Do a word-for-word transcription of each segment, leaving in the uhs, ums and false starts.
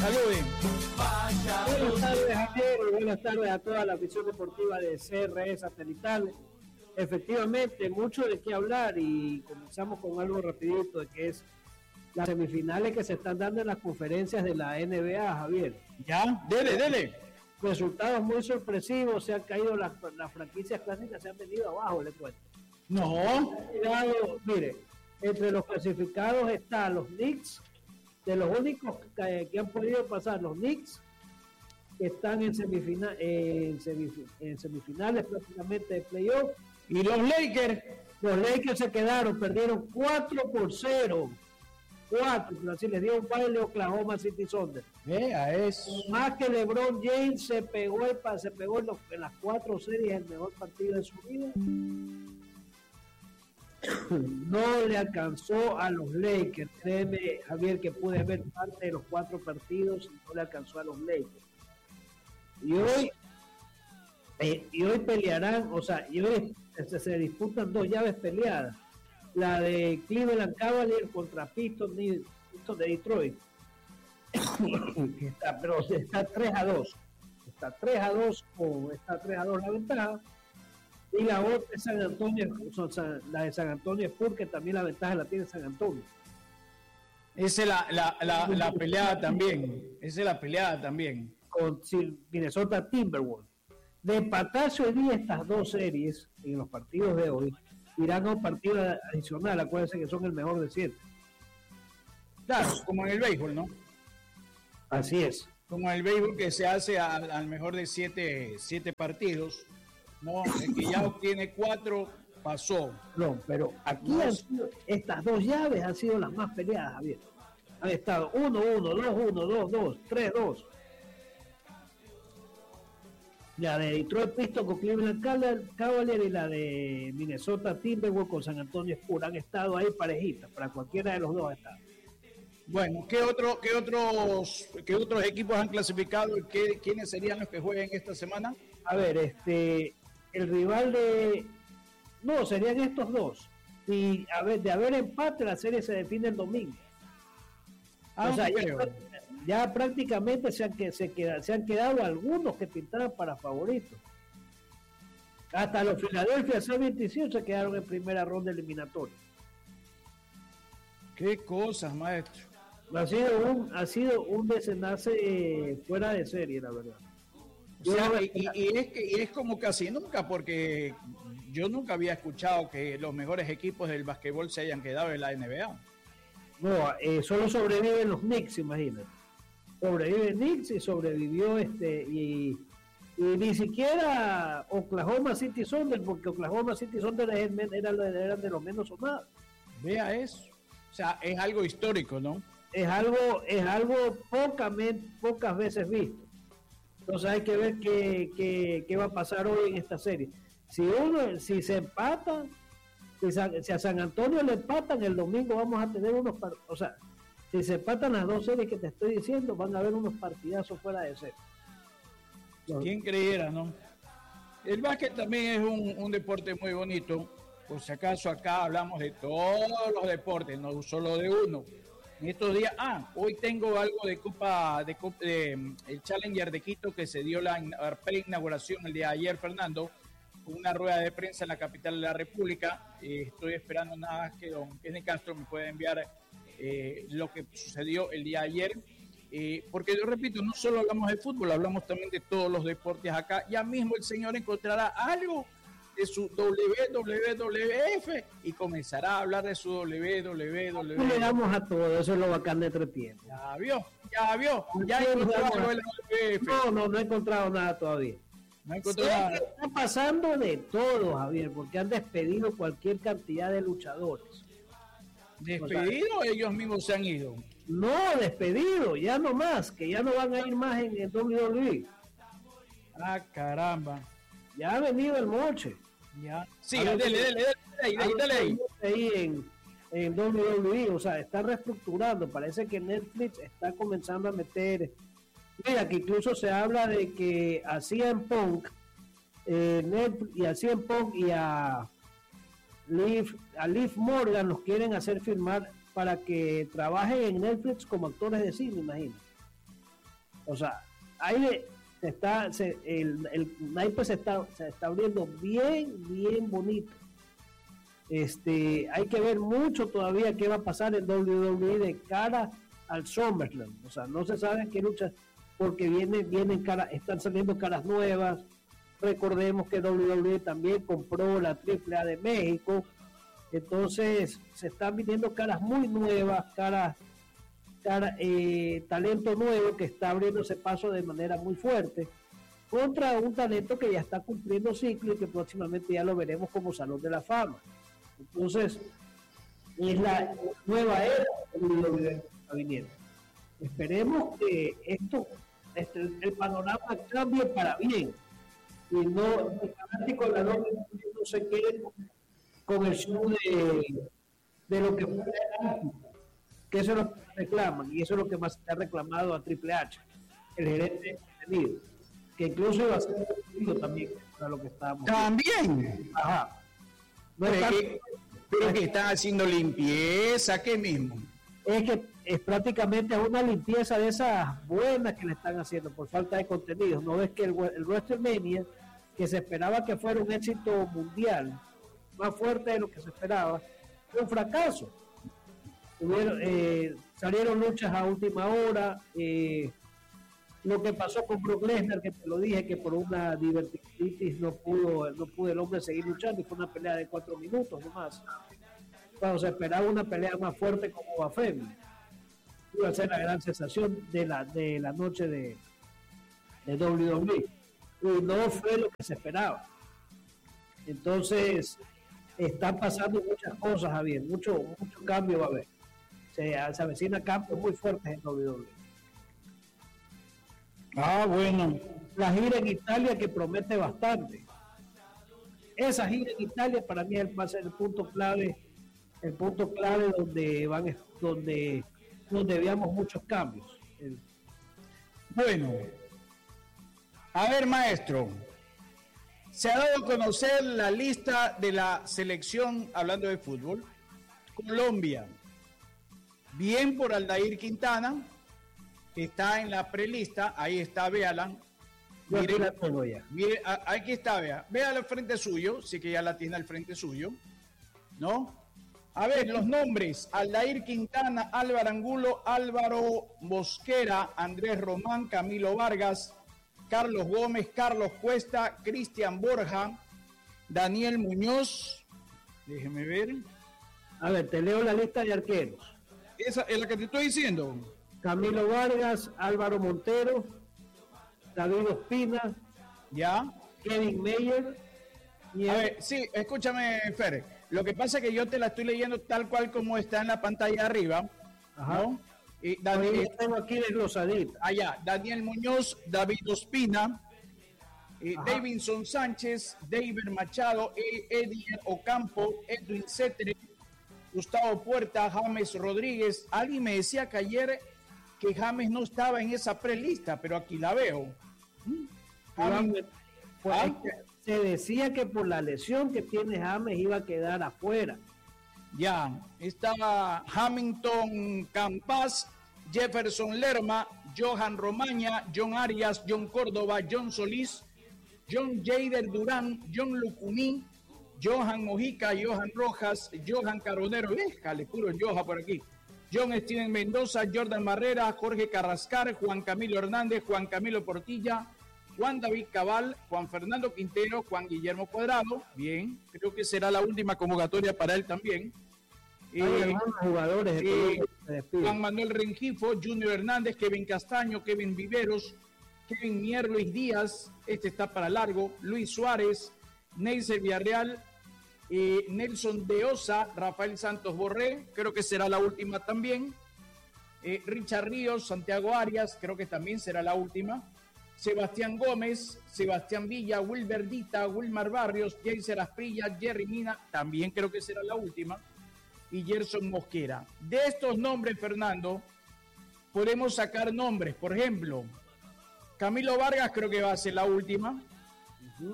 Saluden. Buenas tardes, Javier, y buenas tardes a toda la afición deportiva de C R E Satelital. Efectivamente, mucho de qué hablar y comenzamos con algo rapidito, de que es las semifinales que se están dando en las conferencias de la N B A, Javier. Ya, dele, dele. Resultados muy sorpresivos, se han caído las, las franquicias clásicas, se han venido abajo, le cuento. No. Cuidado, mire, entre los clasificados están los Knicks, de los únicos que, que han podido pasar, los Knicks, que están en, semifina, en, semif en semifinales prácticamente de playoff. Y los Lakers. Los Lakers se quedaron, perdieron cuatro por cero. cuatro, pero así les dio un baile a Oklahoma City Thunder. Vea eso. Más que LeBron James se pegó, el, se pegó en, los, en las cuatro series el mejor partido de su vida. No le alcanzó a los Lakers. Créeme, Javier, que pude ver parte de los cuatro partidos y no le alcanzó a los Lakers. Y hoy, eh, y hoy pelearán, o sea, y hoy se, se disputan dos llaves peleadas. La de Cleveland Cavaliers contra Pistons de Detroit. está, pero está tres a dos. Está tres a dos o está tres a dos la ventaja. Y la otra es San Antonio, la de San Antonio Spurs, que también la ventaja la tiene San Antonio. Esa es la, la, la, la peleada también. Esa es la peleada también. Con Minnesota Timberwolves. De empatarse hoy día estas dos series en los partidos de hoy, irán a un partido adicional. Acuérdense que son el mejor de siete. Claro, como en el béisbol, ¿no? Así es. Como en el béisbol, que se hace al, al mejor de siete, siete partidos. No, el que ya obtiene cuatro pasó. No, pero aquí no. han sido, estas dos llaves han sido las más peleadas, Javier. Han estado uno uno, dos uno, dos dos, tres dos. La de Detroit Pistons con Cleveland Cavaliers y la de Minnesota Timberwolves con San Antonio Spurs han estado ahí parejitas, para cualquiera de los dos ha estado. Bueno, ¿qué, otro, qué, otros, ¿qué otros equipos han clasificado y qué, quiénes serían los que jueguen esta semana? A ver, este, el rival de... No, serían estos dos. Y a ver, de haber empate, la serie se define el domingo. Ah, o sea, ya, ya prácticamente se han, que, se, queda, se han quedado algunos que pintaban para favoritos. Hasta los Philadelphia setenta y siete se quedaron en primera ronda eliminatoria. Qué cosas, maestro. Ha sido un, ha sido un desenlace eh, fuera de serie, la verdad. O sea, y, y, es que, y es como casi nunca, porque yo nunca había escuchado que los mejores equipos del basquetbol se hayan quedado en la N B A. No, eh, solo sobreviven los Knicks, imagínate. Sobrevive Knicks y sobrevivió este y, y ni siquiera Oklahoma City Thunder, porque Oklahoma City Thunder eran era de los menos sonados. Vea eso. O sea, es algo histórico, ¿no? Es algo, es algo poca, pocas veces visto. Entonces hay que ver qué, qué, qué va a pasar hoy en esta serie. Si uno, si se empata, si, si a San Antonio le empatan, el domingo vamos a tener unos, o sea, si se empatan las dos series que te estoy diciendo, van a haber unos partidazos fuera de serie. ¿Quién creyera, no? El básquet también es un, un deporte muy bonito. Por si acaso acá hablamos de todos los deportes, no solo de uno. En estos días, ah, hoy tengo algo de Copa, de, Copa, de el Challenger de Quito, que se dio la pre-inauguración el día de ayer, Fernando, con una rueda de prensa en la capital de la República. Eh, estoy esperando nada más que don Kenny Castro me pueda enviar eh, lo que sucedió el día de ayer. Eh, porque yo repito, no solo hablamos de fútbol, hablamos también de todos los deportes acá. Ya mismo el señor encontrará algo de su doble u doble u doble u F y comenzará a hablar de su doble u doble u doble u F. Le damos a todo, eso es lo bacán de tres tiempos. Ya vio, ya vio, ya encontró algo de la doble u F. No, no, no he encontrado nada todavía. No he encontrado nada. Está pasando de todo, Javier, porque han despedido cualquier cantidad de luchadores. ¿Despedido o sea, ellos mismos se han ido? No, despedido, ya no más, que ya no van a ir más en el doble u doble u E. Ah, caramba. Ya ha venido el moche. Ya. Sí, dale, dale, dale, dale, dale, dale ahí. Ahí en, en doble u doble u E, o sea, está reestructurando. Parece que Netflix está comenzando a meter. Mira, que incluso se habla de que a C M Punk, eh, Netflix, y a C M Punk y a Liv, a Liv Morgan los quieren hacer firmar para que trabajen en Netflix como actores de cine, imagínate. O sea, ahí se está, se, el, el naipe se está, se está abriendo bien, bien bonito. Este, hay que ver mucho todavía qué va a pasar en doble u doble u E de cara al SummerSlam. O sea, no se sabe qué luchas, porque viene, vienen cara, están saliendo caras nuevas. Recordemos que doble u doble u E también compró la triple A de México. Entonces, se están viniendo caras muy nuevas, caras, cara, eh, talento nuevo que está abriéndose paso de manera muy fuerte contra un talento que ya está cumpliendo ciclo y que próximamente ya lo veremos como Salón de la Fama. Entonces, es la nueva era que está viniendo. Esperemos que esto, este, el panorama cambie para bien y no el fanático de la no, no se quede con el show de, de lo que fue que eso es lo que reclaman y eso es lo que más se ha reclamado a Triple H, el gerente de contenido, que incluso iba a ser contenido también para lo que estábamos también viendo. Ajá. No pero, está, que, pero que están haciendo limpieza, ¿qué mismo? Es que es prácticamente una limpieza de esas buenas que le están haciendo por falta de contenido. No ves que el, el WrestleMania, que se esperaba que fuera un éxito mundial, más fuerte de lo que se esperaba, fue un fracaso. Hubieron, eh, salieron luchas a última hora, eh, lo que pasó con Brock Lesnar, que te lo dije, que por una diverticulitis no pudo, no pudo el hombre seguir luchando y fue una pelea de cuatro minutos nomás. Cuando se esperaba una pelea más fuerte como Bafemi, iba a ser la gran sensación de la, de la noche de, de doble u doble u E. Y no fue lo que se esperaba. Entonces, están pasando muchas cosas, Javier, mucho, mucho cambio va a haber. Se, se avecina cambios muy fuertes en doble u doble u E. Ah, bueno. La gira en Italia que promete bastante. Esa gira en Italia para mí va a ser el punto clave, el punto clave donde van, donde, donde veamos muchos cambios. El... Bueno, a ver, maestro, se ha dado a conocer la lista de la selección, hablando de fútbol. Colombia, bien por Aldair Quintana, que está en la prelista, ahí está, véala. Mire, la tengo ya. Mire, aquí está, vea, véala al frente suyo, sí que ya la tiene al frente suyo, ¿no? A ver, los nombres: Aldair Quintana, Álvaro Angulo, Álvaro Mosquera, Andrés Román, Camilo Vargas, Carlos Gómez, Carlos Cuesta, Cristian Borja, Daniel Muñoz, déjeme ver. A ver, te leo la lista de arqueros. Esa es la que te estoy diciendo. Camilo Vargas, Álvaro Montero, David Ospina, ya, Kevin Meyer. Y a ver, sí, escúchame, Fer. Lo que pasa es que yo te la estoy leyendo tal cual como está en la pantalla arriba. Ajá. ¿No? Y Daniel, yo tengo aquí desglosadita. Allá, Daniel Muñoz, David Ospina, eh, Davinson Sánchez, David Machado, Eddie Ocampo, Edwin Cetre, Gustavo Puerta, James Rodríguez. Alguien me decía que ayer que James no estaba en esa prelista, pero aquí la veo. ¿Mm? James, pues, ¿Ah? Se decía que por la lesión que tiene James iba a quedar afuera. Ya, está Hamilton Campas, Jefferson Lerma, Johan Romaña, John Arias, John Córdoba, John Solís, John Jader Durán, John Lucuní, Johan Mojica, Johan Rojas, Johan Caronero, déjale puro Johan por aquí, John Steven Mendoza, Jordan Barrera, Jorge Carrascar, Juan Camilo Hernández, Juan Camilo Portilla, Juan David Cabal, Juan Fernando Quintero, Juan Guillermo Cuadrado, bien, creo que será la última convocatoria para él también. Eh, jugadores eh, Juan Manuel Rengifo, Junior Hernández, Kevin Castaño, Kevin Viveros, Kevin Mier, Luis Díaz, este está para largo, Luis Suárez, Neisser Villarreal, eh, Nelson de Osa, Rafael Santos Borré, creo que será la última también, eh, Richard Ríos, Santiago Arias, creo que también será la última, Sebastián Gómez, Sebastián Villa, Wilber Dita, Wilmar Barrios, Jaser Asprilla, Jerry Mina, también creo que será la última, y Gerson Mosquera. De estos nombres, Fernando, podemos sacar nombres. Por ejemplo, Camilo Vargas creo que va a ser la última. Uh-huh.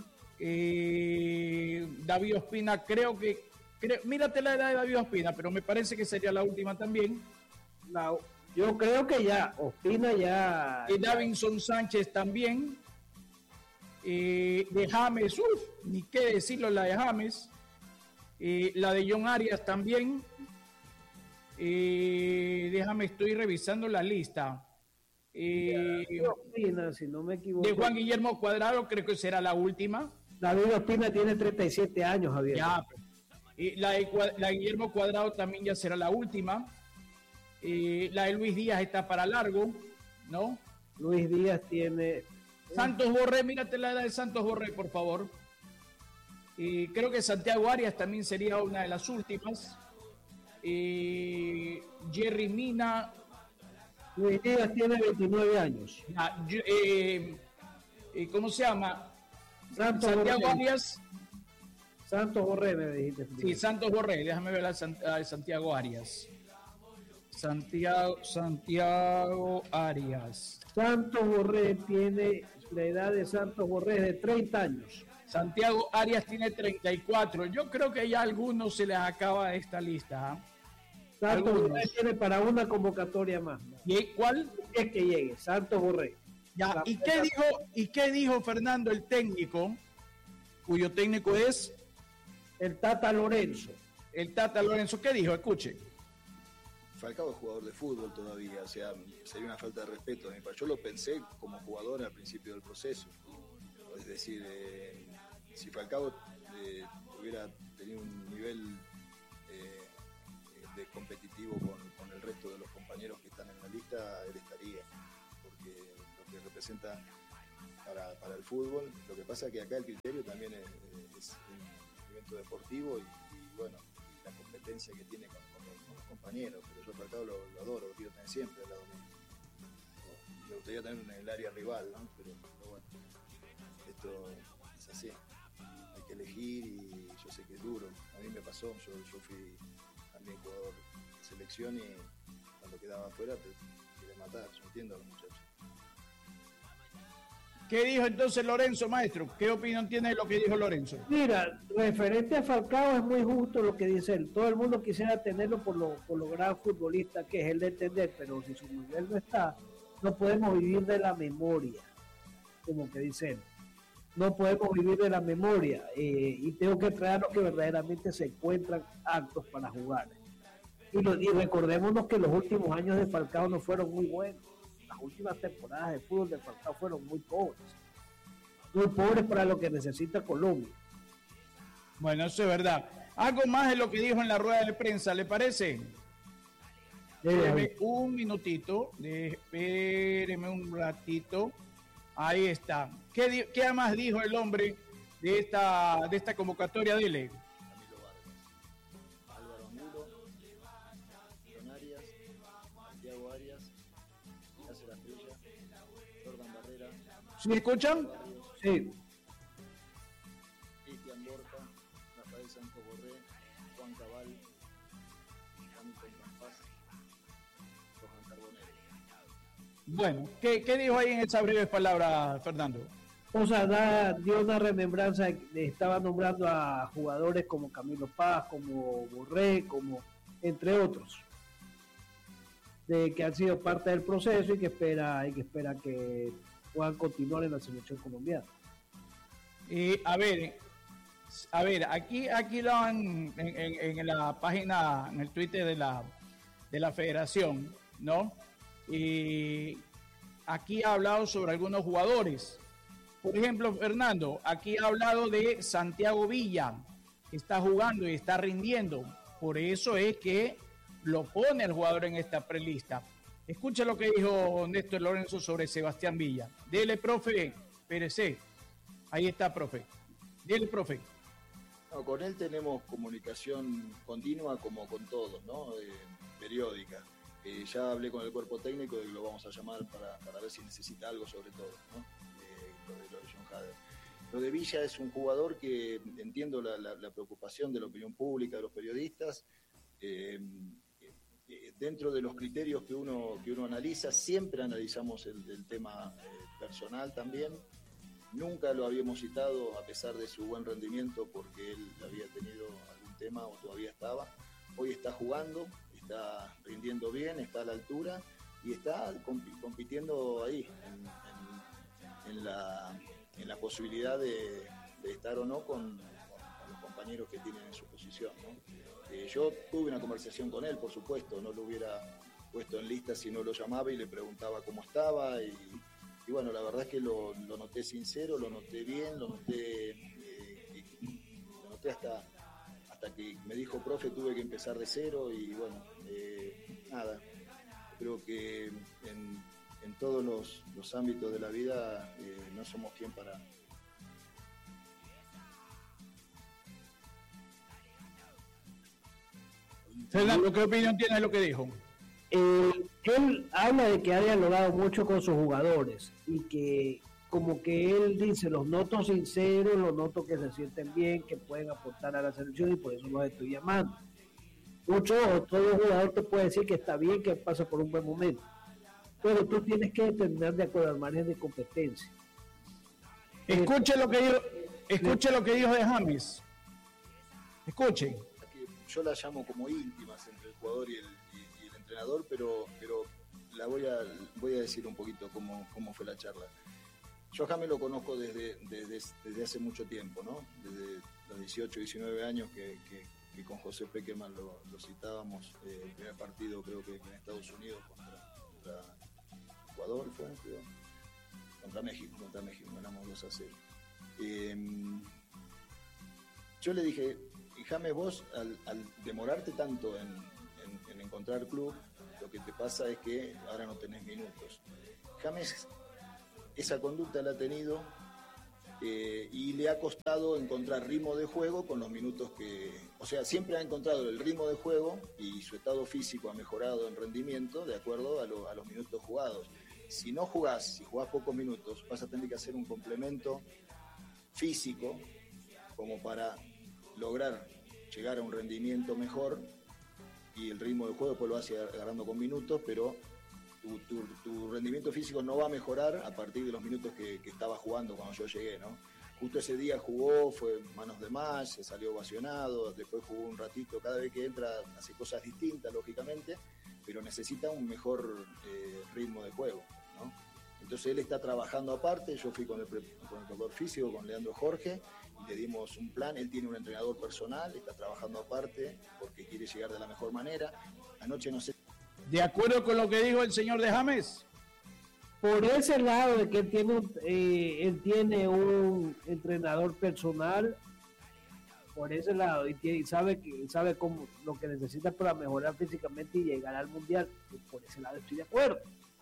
eh, David Ospina creo que... Creo, mírate la edad de David Ospina, pero me parece que sería la última también. La, Yo creo que ya, Ospina ya... Y Davinson Sánchez también. Eh, de James, uff, ni qué decirlo, la de James. Eh, la de John Arias también. Eh, déjame, estoy revisando la lista. Eh, Ospina, si no me equivoco. De Juan Guillermo Cuadrado, creo que será la última. David Ospina tiene treinta y siete años, Javier. Ya, eh, la, de, la de Guillermo Cuadrado también ya será la última. Eh, la de Luis Díaz está para largo, ¿no? Luis Díaz tiene... Santos Borré, mírate la edad de Santos Borré, por favor. Eh, creo que Santiago Arias también sería una de las últimas. Eh, Jerry Mina. Luis Díaz tiene veintinueve años. Ah, yo, eh, eh, ¿Cómo se llama? Santos Santiago Borré. Arias. Santos Borré, me dijiste. Sí, Santos Borré. Déjame ver a Santiago Arias. Santiago, Santiago Arias. Santos Borré tiene, la edad de Santos Borré es de treinta años. Santiago Arias tiene treinta y cuatro. Yo creo que ya a algunos se les acaba esta lista. ¿eh? Santos Algunos. Borré tiene para una convocatoria más. ¿Y cuál? Es que llegue, Santos Borré. Ya. ¿Y qué dijo, y qué dijo Fernando, el técnico, cuyo técnico es? El Tata Lorenzo. El Tata Lorenzo, ¿qué dijo? Escuche. Falcao es jugador de fútbol todavía, o sea, sería una falta de respeto. Yo lo pensé como jugador al principio del proceso. Es decir, eh, si Falcao eh, hubiera tenido un nivel eh, de competitivo con, con el resto de los compañeros que están en la lista, él estaría, porque lo que representa para, para el fútbol, lo que pasa es que acá el criterio también es, es un evento deportivo y, y bueno, la competencia que tiene con, con, los, con los compañeros, pero yo Falcao lo, lo adoro, lo quiero tener siempre al lado mío. Me gustaría tener en el área rival, ¿no? Pero, pero bueno, esto es así, hay que elegir y yo sé que es duro. A mí me pasó, yo, yo fui también jugador de selección y cuando quedaba afuera te quería matar, yo entiendo a los muchachos. ¿Qué dijo entonces Lorenzo, maestro? ¿Qué opinión tiene de lo que dijo Lorenzo? Mira, referente a Falcao es muy justo lo que dice él. Todo el mundo quisiera tenerlo por lo, por lo gran futbolista que es, el de entender, pero si su nivel no está, no podemos vivir de la memoria, como que dice él. No podemos vivir de la memoria eh, y tengo que traer los que verdaderamente se encuentran aptos para jugar. Y, lo, y recordémonos que los últimos años de Falcao no fueron muy buenos. Las últimas temporadas de fútbol de Falcao fueron muy pobres. Muy pobres para lo que necesita Colombia. Bueno, eso es verdad. Algo más de lo que dijo en la rueda de prensa, ¿le parece? Espéreme un minutito, espéreme un ratito. Ahí está. ¿Qué, qué más dijo el hombre de esta, de esta convocatoria de él? Camilo Vargas, Álvaro Angulo, John Arias, Santiago Arias, Cáceres Asprilla, Jordan Barrera. ¿Sí me escuchan? Sí. Cristian Borja, Rafael Santos Borré, Juan Cabal, Hamilton Campas, Johan Carbonero. Bueno, ¿qué, ¿qué dijo ahí en esas breves palabras, Fernando? O sea, da, dio una remembranza, estaba nombrando a jugadores como Camilo Paz, como Borré, como entre otros, de que han sido parte del proceso y que espera, y que espera que puedan continuar en la selección colombiana. Eh, a ver, a ver, aquí, aquí lo han en, en, en la página, en el Twitter de la de la Federación, ¿no? Y aquí ha hablado sobre algunos jugadores. Por ejemplo, Fernando, aquí ha hablado de Santiago Villa, que está jugando y está rindiendo. Por eso es que lo pone el jugador en esta prelista. Escucha lo que dijo Néstor Lorenzo sobre Sebastián Villa. Dele, profe, Pérez. Ahí está, profe. Dele, profe. No, con él tenemos comunicación continua como con todos, ¿no? Eh, periódica. Eh, ya hablé con el cuerpo técnico y lo vamos a llamar para, para ver si necesita algo sobre todo, ¿no? Eh, lo, de, lo de John Hader. Lo de Villa es un jugador que entiendo la, la, la preocupación de la opinión pública, de los periodistas. Eh, eh, dentro de los criterios que uno, que uno analiza, siempre analizamos el, el tema eh, personal también. Nunca lo habíamos citado a pesar de su buen rendimiento porque él había tenido algún tema o todavía estaba. Hoy está jugando, está rindiendo bien, está a la altura y está comp- compitiendo ahí, en, en, en, la, en la posibilidad de, de estar o no con, con los compañeros que tienen en su posición, ¿no? Eh, yo tuve una conversación con él, por supuesto, no lo hubiera puesto en lista si no lo llamaba y le preguntaba cómo estaba, y, y bueno, la verdad es que lo, lo noté sincero, lo noté bien, lo noté, eh, lo noté hasta, hasta que me dijo, profe, tuve que empezar de cero, y bueno, eh, nada, creo que en, en todos los, los ámbitos de la vida eh, no somos quien para... Fernando, ¿qué opinión tiene de lo que dijo? Eh, él habla de que ha dialogado mucho con sus jugadores y que como que él dice, los noto sinceros, los noto que se sienten bien, que pueden aportar a la selección y por eso los estoy llamando. Mucho, todo jugador te puede decir que está bien, que pasa por un buen momento, pero tú tienes que determinar de acuerdo al margen de competencia. Escuche lo que dijo, escuche lo que dijo de James. Escuchen. Yo la llamo como íntimas entre el jugador y el, y, y el entrenador, pero, pero la voy a, voy a decir un poquito cómo, cómo fue la charla. Yo a James lo conozco desde, desde, desde hace mucho tiempo, ¿no? Desde los dieciocho, diecinueve años que, que, que con José Peckerman lo, lo citábamos, eh, el primer partido creo que en Estados Unidos contra, contra Ecuador, fue, creo, contra México, contra México, ganamos dos a cero. Eh, yo le dije, James, vos al, al demorarte tanto en, en, en encontrar club, lo que te pasa es que ahora no tenés minutos. James esa conducta la ha tenido eh, y le ha costado encontrar ritmo de juego con los minutos que... O sea, siempre ha encontrado el ritmo de juego y su estado físico ha mejorado en rendimiento de acuerdo a, lo, a los minutos jugados. Si no jugás, si jugás pocos minutos, vas a tener que hacer un complemento físico como para lograr llegar a un rendimiento mejor, y el ritmo de juego después lo vas agarrando con minutos, pero tu, tu, tu rendimiento físico no va a mejorar a partir de los minutos que, que estaba jugando cuando yo llegué, ¿no? Justo ese día jugó, fue manos de más, se salió ovacionado, después jugó un ratito, cada vez que entra hace cosas distintas, lógicamente, pero necesita un mejor eh, ritmo de juego, ¿no? Entonces él está trabajando aparte, yo fui con el, con el preparador físico, con Leandro Jorge, y le dimos un plan. Él tiene un entrenador personal, está trabajando aparte porque quiere llegar de la mejor manera. Anoche no sé... ¿De acuerdo con lo que dijo el señor de James? Por ese lado de que él tiene, un, eh, él tiene un entrenador personal, por ese lado, y, tiene, y sabe que sabe cómo, lo que necesita para mejorar físicamente y llegar al mundial, pues por ese lado estoy de acuerdo.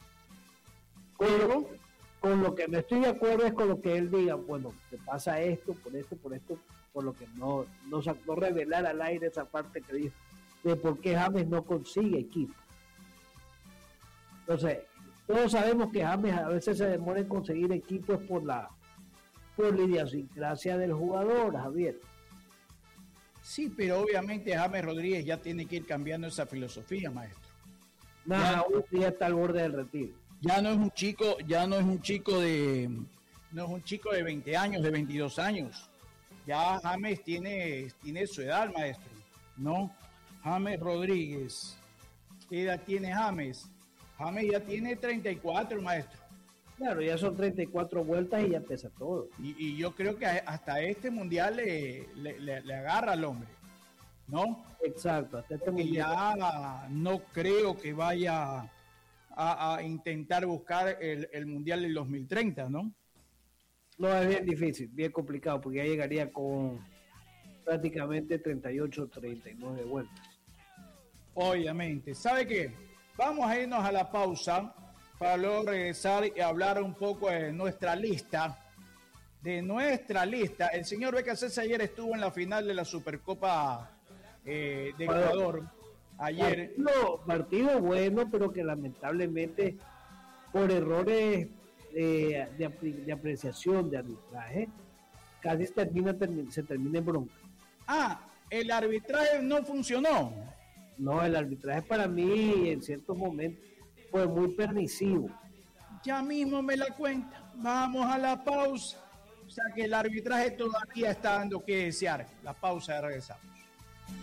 Pero con lo que no estoy de acuerdo es con lo que él diga, bueno, te pasa esto, por esto, por esto, por lo que no, no, no revelar al aire esa parte que dijo, de por qué James no consigue equipo. Entonces, todos sabemos que James a veces se demora en conseguir equipos por la, por la idiosincrasia del jugador, Javier. Sí, pero obviamente James Rodríguez ya tiene que ir cambiando esa filosofía, maestro. Nada, un día está al borde del retiro. Ya no es un chico, ya no es un chico de, no es un chico de veinte años, de veintidós años. Ya James tiene, tiene su edad, maestro, ¿no? James Rodríguez, ¿qué edad tiene James? James ya tiene treinta y cuatro, maestro. Claro, ya son treinta y cuatro vueltas y ya pesa todo. Y, y yo creo que hasta este mundial le, le, le, le agarra al hombre, ¿no? Exacto, hasta este Porque mundial. ya no creo que vaya a, a intentar buscar el, el mundial del dos mil treinta, ¿no? No, es bien difícil, bien complicado, porque ya llegaría con prácticamente treinta y ocho, treinta y nueve vueltas. Obviamente. ¿Sabe qué? Vamos a irnos a la pausa para luego regresar y hablar un poco de nuestra lista. De nuestra lista. El señor Becasés ayer estuvo en la final de la Supercopa eh, de Ecuador. Ayer. Partido, partido bueno, pero que lamentablemente por errores eh, de, de apreciación, de arbitraje, casi se termina, termina, se termina en bronca. Ah, el arbitraje no funcionó. No, el arbitraje para mí en ciertos momentos fue muy permisivo. Ya mismo me la cuenta. Vamos a la pausa. O sea que el arbitraje todavía está dando que desear. La pausa de regresar.